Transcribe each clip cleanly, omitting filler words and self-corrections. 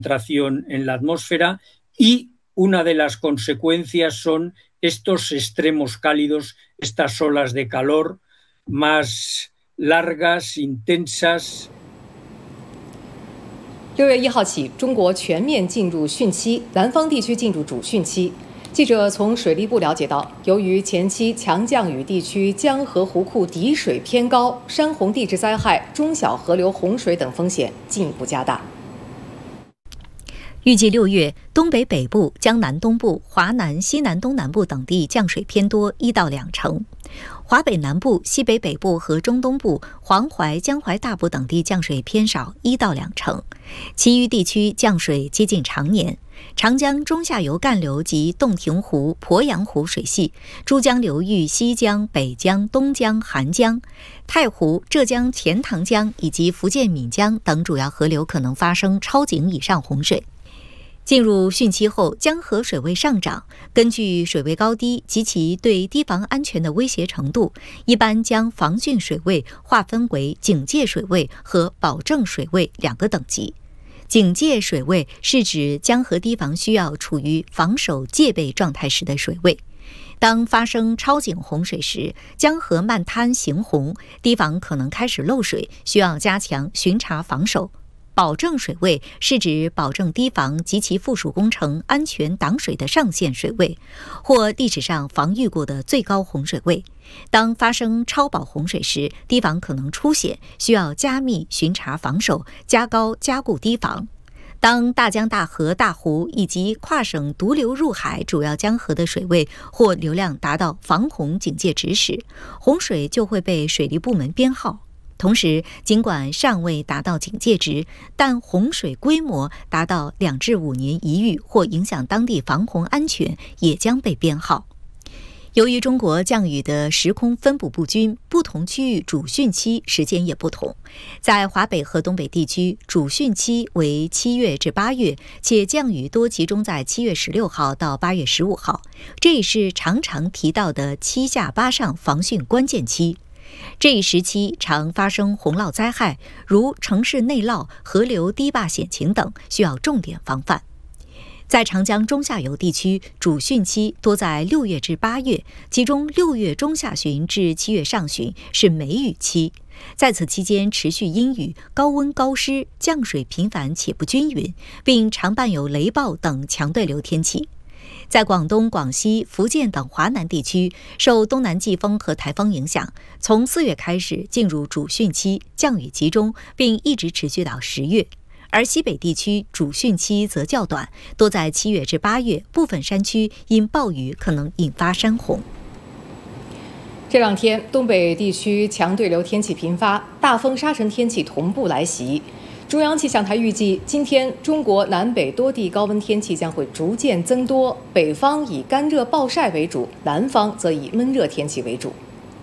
concentración en la atmósfera y una de las consecuencias son estos extremos cálidos, estas olas de calor más largas, intensas。 6月1号起，中国全面进入汛期，南方地区进入主汛期。记者从水利部了解到，由于前期强降雨地区江河湖库底水偏高，山洪地质灾害、中小河流洪水等风险进一步加大。 预计6月，东北北部、江南东部、华南、西南东南部等地降水偏多1到2成。华北南部、西北北部和中东部、黄淮、江淮大部等地降水偏少1到2成，其余地区降水接近常年。长江中下游干流及洞庭湖、鄱阳湖水系、珠江流域西江、北江、东江、韩江、太湖、浙江钱塘江以及福建闽江等主要河流可能发生超警以上洪水。进入汛期后，江河水位上涨，根据水位高低及其对堤防安全的威胁程度，一般将防汛水位划分为警戒水位和保证水位2个等级。警戒水位是指江河堤防需要处于防守戒备状态时的水位。当发生超警洪水时，江河漫滩行洪，堤防可能开始漏水，需要加强巡查防守。保证水位是指保证堤防及其附属工程安全挡水的上限水位，或历史上防御过的最高洪水位。当发生超保洪水时，堤防可能出险，需要加密巡查防守，加高加固堤防。当大江大河、大湖以及跨省独流入海主要江河的水位或流量达到防洪警戒值时，洪水就会被水利部门编号。同时，尽管尚未达到警戒值，但洪水规模达到2至5年一遇或影响当地防洪安全，也将被编号。由于中国降雨的时空分布不均，不同区域主汛期时间也不同。在华北和东北地区，主汛期为7月至8月，且降雨多集中在7月16号到8月15号，这也是常常提到的7下8上防汛关键期。这一时期常发生洪涝灾害，如城市内涝、河流堤坝险情等，需要重点防范。在长江中下游地区，主汛期多在6月至8月，其中6月中下旬至7月上旬是梅雨期。在此期间持续阴雨、高温高湿，降水频繁且不均匀，并常伴有雷暴等强对流天气。在广东、广西、福建等华南地区，受东南季风和台风影响，从4月开始进入主汛期，降雨集中，并一直持续到10月。而西北地区主汛期则较短，多在7月至8月，部分山区因暴雨可能引发山洪。 这2天，东北地区强对流天气频发，大风沙尘天气同步来袭。中央气象台预计，今天中国南北多地高温天气将会逐渐增多，北方以干热暴晒为主，南方则以闷热天气为主。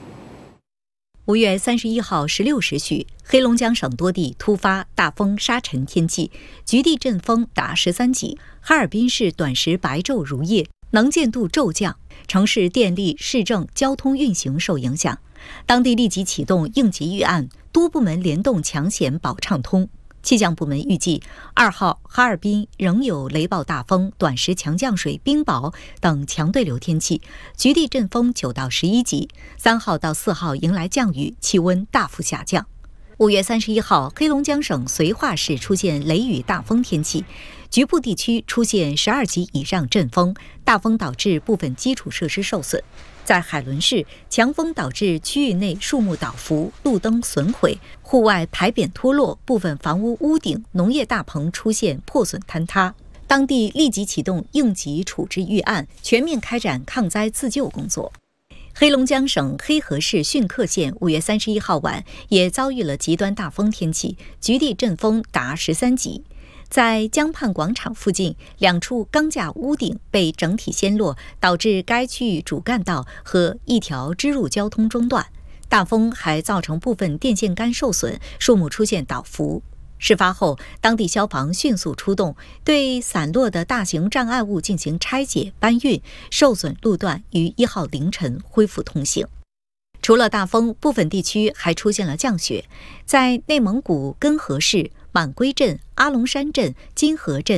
5月31号16时许，黑龙江省多地突发大风沙尘天气，局地阵风达13级，哈尔滨市短时白昼如夜，能见度骤降，城市电力、市政、交通运行受影响，当地立即启动应急预案，多部门联动抢险保畅通。气象部门预计，2号哈尔滨仍有雷暴大风、短时强降水、冰雹等强对流天气，局地阵风9到11级。3号到4号迎来降雨，气温大幅下降。5月31号，黑龙江省绥化市出现雷雨大风天气，局部地区出现12级以上阵风，大风导致部分基础设施受损。在海伦市，强风导致区域内树木倒伏、路灯损毁、户外牌匾脱落，部分房屋屋顶、农业大棚出现破损坍塌。当地立即启动应急处置预案，全面开展抗灾自救工作。黑龙江省黑河市浚克县5月31号晚也遭遇了极端大风天气，局地阵风达13级。在江畔广场附近，2处钢架屋顶被整体掀落，导致该区域主干道和一条支路交通中断。大风还造成部分电线杆受损，树木出现倒伏。事发后，当地消防迅速出动，对散落的大型障碍物进行拆解搬运，受损路段于1号凌晨恢复通行。除了大风，部分地区还出现了降雪。在内蒙古根河市、 满归镇、阿龙山镇、金河镇、